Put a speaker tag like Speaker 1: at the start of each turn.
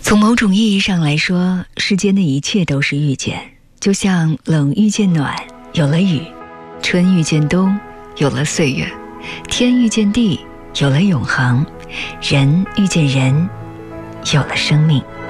Speaker 1: 从某种意义上来说，世间的一切都是遇见，就像冷遇见暖，有了雨；春遇见冬，有了岁月；天遇见地，有了永恒；人遇见人，有了生命。